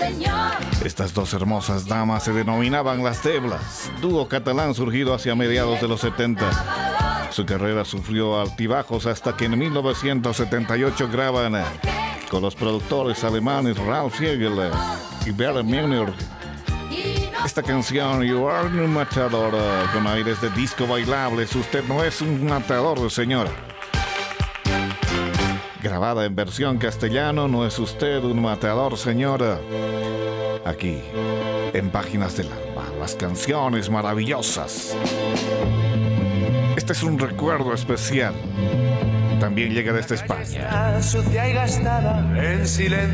Estas dos hermosas damas se denominaban Las Teblas, dúo catalán surgido hacia mediados de los 70. Su carrera sufrió altibajos hasta que en 1978 graban con los productores alemanes Ralf Siegel y Bernd Meurer esta canción You Are un Matador, con aires de disco bailables. Usted no es un matador, señora. Grabada en versión castellano, No es usted un matador, señora. Aquí, en Páginas del Alma, las canciones maravillosas. Este es un recuerdo especial. También llega desde España. Sucia y gastada en silencio.